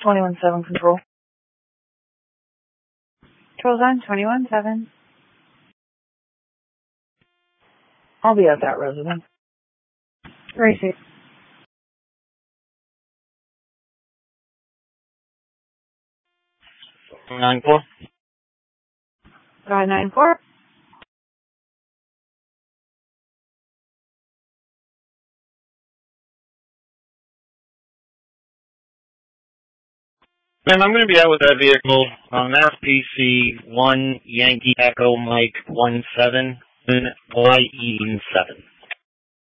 21-7 control. Control's on 21-7. I'll be at that residence. Racing. 9-4. Go ahead, 9-4. Ma'am, I'm going to be out with that vehicle. RPC 1 Yankee Echo Mike 17 YE 7.